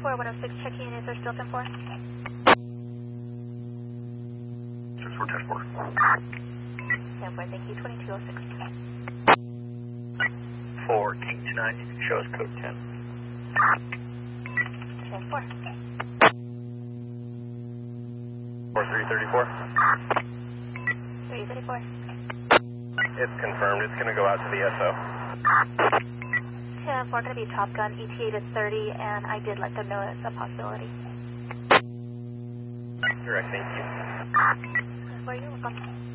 106 checking in. Is there still 10-4? 6-4, 10-4. 10-4, thank you. 2206. 4, King 29, you can show us code 10. 10-4. 334. 334. It's confirmed. It's going to go out to the SO. 10-4, going to be Top Gun, ETA to 30, and I did let them know it's a possibility. Direct, thank you. 10-4, you're welcome.